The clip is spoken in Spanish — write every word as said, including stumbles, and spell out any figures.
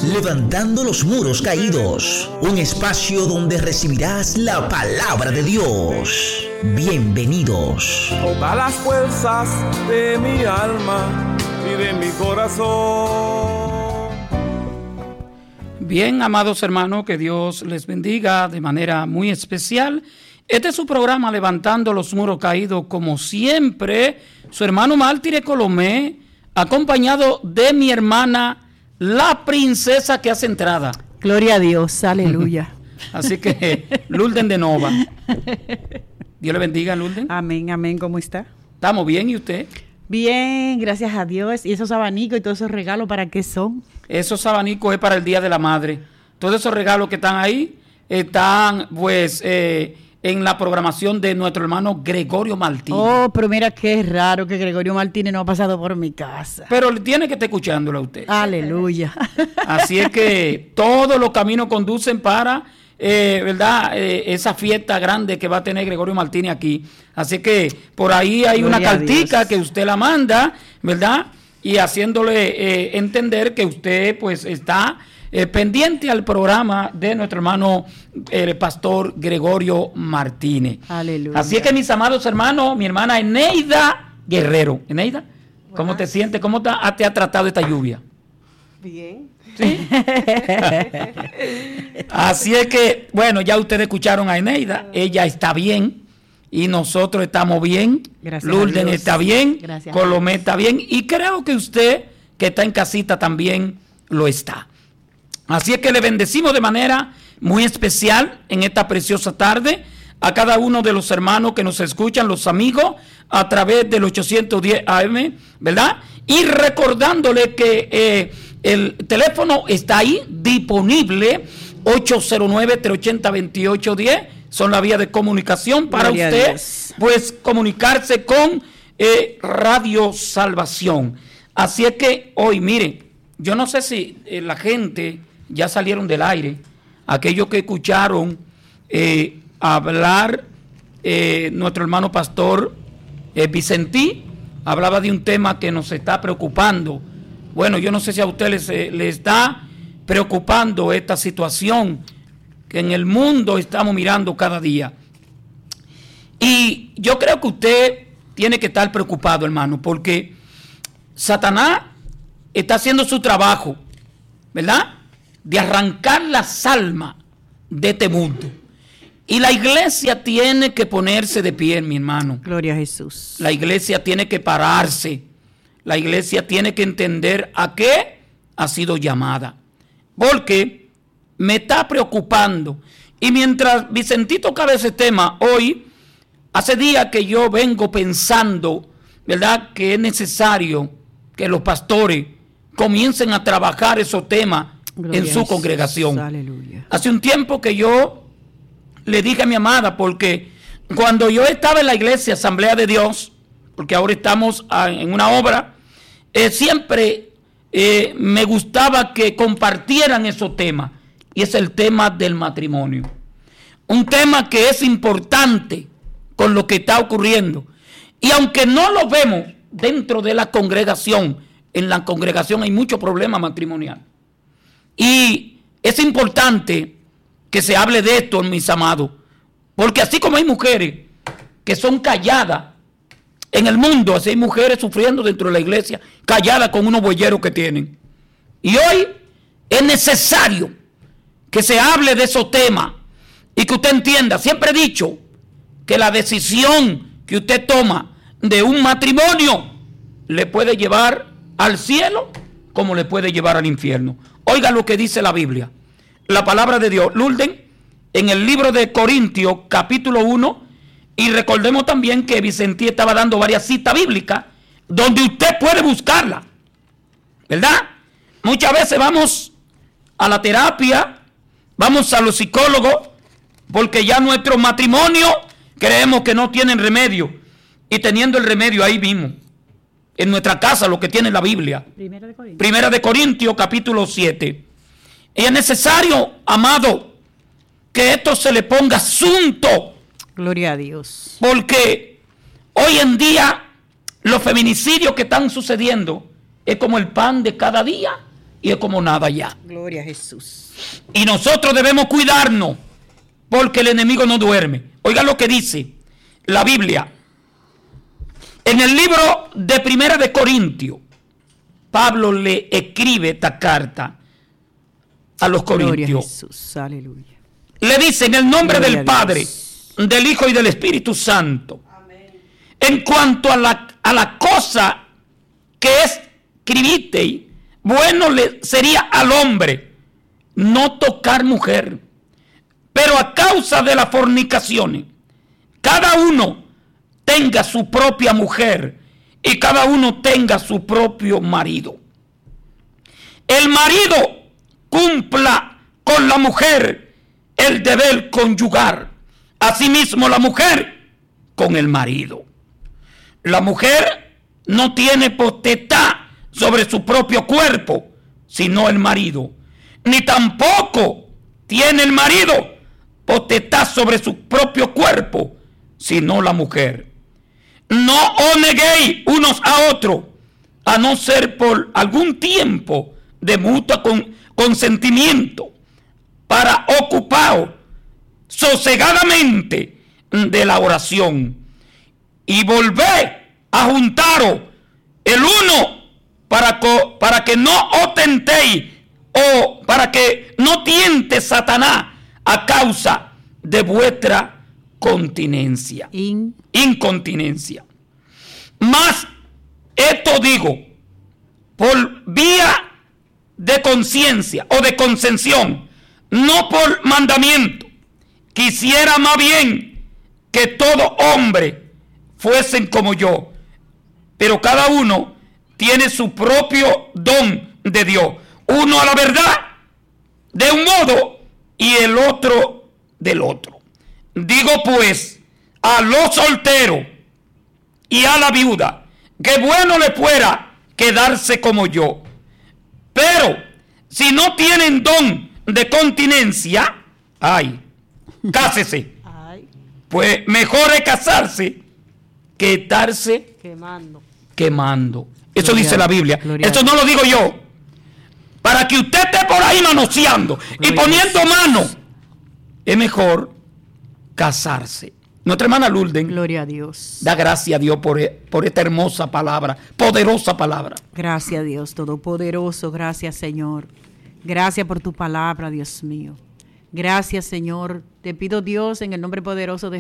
Levantando los muros caídos, un espacio donde recibirás la palabra de Dios. Bienvenidos. Todas las fuerzas de mi alma y de mi corazón. Bien, amados hermanos, que Dios les bendiga de manera muy especial. Este es su programa Levantando los Muros Caídos, como siempre, su hermano Mártir Colomé, acompañado de mi hermana, la princesa que hace entrada. Gloria a Dios, aleluya. Así que, Lourdes de Nova. Dios le bendiga, Lourdes. Amén, amén, ¿cómo está? ¿Estamos bien y usted? Bien, gracias a Dios. ¿Y esos abanicos y todos esos regalos para qué son? Esos abanicos es para el Día de la Madre. Todos esos regalos que están ahí están, pues, eh, en la programación de nuestro hermano Gregorio Martínez. Oh, pero mira qué raro que Gregorio Martínez no ha pasado por mi casa. Pero tiene que estar escuchándolo a usted. Aleluya. Así es que todos los caminos conducen para, eh, ¿verdad? Eh, esa fiesta grande que va a tener Gregorio Martínez aquí. Así que por ahí hay Gloria una cartica que usted la manda, ¿verdad? Y haciéndole eh, entender que usted pues está Eh, pendiente al programa de nuestro hermano el pastor Gregorio Martínez. Aleluya. Así es que mis amados hermanos, mi hermana Eneida Guerrero. Eneida, ¿cómo te sientes? ¿Cómo te, te ha tratado esta lluvia? Bien. ¿Sí? Así es que, bueno, ya ustedes escucharon a Eneida, ella está bien y nosotros estamos bien. Gracias. Lourdes está bien, Gracias. Colomé está bien y creo que usted que está en casita también lo está. Así es que le bendecimos de manera muy especial en esta preciosa tarde a cada uno de los hermanos que nos escuchan, los amigos, a través del ochocientos diez A M, ¿verdad? Y recordándole que eh, el teléfono está ahí disponible, ocho cero nueve, tres ocho cero, dos ocho uno cero, son la vía de comunicación para Gloria a usted, Dios. pues comunicarse con eh, Radio Salvación. Así es que hoy, mire, yo no sé si eh, la gente ya salieron del aire, aquellos que escucharon eh, hablar eh, nuestro hermano pastor eh, Vicentí, hablaba de un tema que nos está preocupando. Bueno, yo no sé si a usted les, eh, les está preocupando esta situación que en el mundo estamos mirando cada día. Y yo creo que usted tiene que estar preocupado, hermano, porque Satanás está haciendo su trabajo, ¿verdad?, de arrancar las almas de este mundo. Y la iglesia tiene que ponerse de pie, mi hermano. Gloria a Jesús. La iglesia tiene que pararse. La iglesia tiene que entender a qué ha sido llamada. Porque me está preocupando. Y mientras Vicentí tocaba ese tema, hoy, hace días que yo vengo pensando, ¿verdad?, que es necesario que los pastores comiencen a trabajar esos temas Gloria en su a Jesús. congregación. Aleluya. Hace un tiempo que yo le dije a mi amada, porque cuando yo estaba en la iglesia Asamblea de Dios, porque ahora estamos a, en una obra, eh, siempre eh, me gustaba que compartieran esos temas, y es el tema del matrimonio. Un tema que es importante con lo que está ocurriendo. Y aunque no lo vemos dentro de la congregación, en la congregación hay mucho problema matrimonial. Y es importante que se hable de esto, mis amados, porque así como hay mujeres que son calladas en el mundo, así hay mujeres sufriendo dentro de la iglesia, calladas con unos bolleros que tienen. Y hoy es necesario que se hable de esos temas y que usted entienda. Siempre he dicho que la decisión que usted toma de un matrimonio le puede llevar al cielo como le puede llevar al infierno. Oiga lo que dice la Biblia, la palabra de Dios. Lourdes, en el libro de Corintios, capítulo uno, y recordemos también que Vicentí estaba dando varias citas bíblicas, donde usted puede buscarla, ¿verdad? Muchas veces vamos a la terapia, vamos a los psicólogos, porque ya nuestros matrimonios creemos que no tienen remedio, y teniendo el remedio ahí mismo, en nuestra casa, lo que tiene la Biblia. Primera de Corintios. Primera de Corintios, capítulo siete. Y es necesario, amado, que esto se le ponga asunto. Gloria a Dios. Porque hoy en día los feminicidios que están sucediendo es como el pan de cada día y es como nada ya. Gloria a Jesús. Y nosotros debemos cuidarnos porque el enemigo no duerme. Oiga lo que dice la Biblia. En el libro de Primera de Corintios, Pablo le escribe esta carta a los corintios. Gloria a Jesús. Aleluya. Le dice en el nombre Gloria del Padre, del Hijo y del Espíritu Santo. Amén. En cuanto a la, a la cosa que escribisteis, bueno le sería al hombre no tocar mujer, pero a causa de las fornicaciones, cada uno tenga su propia mujer y cada uno tenga su propio marido. El marido cumpla con la mujer el deber conyugal, asimismo la mujer con el marido. La mujer no tiene potestad sobre su propio cuerpo, sino el marido, ni tampoco tiene el marido potestad sobre su propio cuerpo, sino la mujer. No os neguéis unos a otros, a no ser por algún tiempo de mutuo con, consentimiento, para ocuparos sosegadamente de la oración, y volved a juntaros el uno para, co, para que no os tentéis, o para que no tiente Satanás a causa de vuestra continencia. In. Incontinencia. Mas esto digo por vía de conciencia o de concesión, no por mandamiento. Quisiera más bien que todo hombre fuesen como yo, pero cada uno tiene su propio don de Dios. Uno a la verdad de un modo y el otro del otro. Digo pues a los solteros y a la viuda que bueno le fuera quedarse como yo. Pero si no tienen don de continencia, ay, cásese. Ay. Pues mejor es casarse que estarse Quemando. quemando. Eso Gloria, dice la Biblia. gloria. Eso no lo digo yo. Para que usted esté por ahí manoseando y Gloria. poniendo mano, es mejor casarse. Nuestra hermana Lourdes Gloria a Dios. da gracias a Dios por, por esta hermosa palabra, poderosa palabra. Gracias a Dios Todopoderoso. Gracias, Señor. Gracias por tu palabra, Dios mío. Gracias, Señor. Te pido, Dios, en el nombre poderoso de